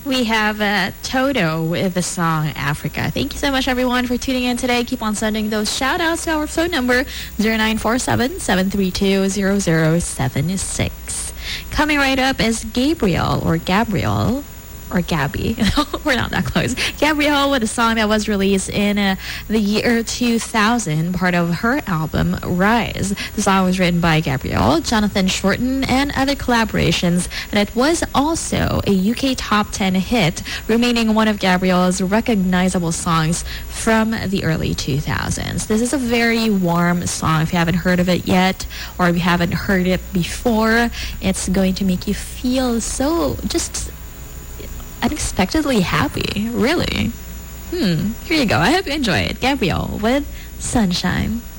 We have Toto with the song Africa. Thank you so much, everyone, for tuning in today. Keep on sending those shout-outs to our phone number, 0947-732-0076. Coming right up is Gabriel, or Gabby. We're not that close. Gabrielle with a song that was released in the year 2000, part of her album Rise. The song was written by Gabrielle, Jonathan Shorten, and other collaborations, and it was also a UK top 10 hit, remaining one of Gabrielle's recognizable songs from the early 2000s. This is a very warm song. If you haven't heard of it yet, or if you haven't heard it before, it's going to make you feel so just unexpectedly happy, really. Here you go. I hope you enjoy it. Gabrielle with Sunshine.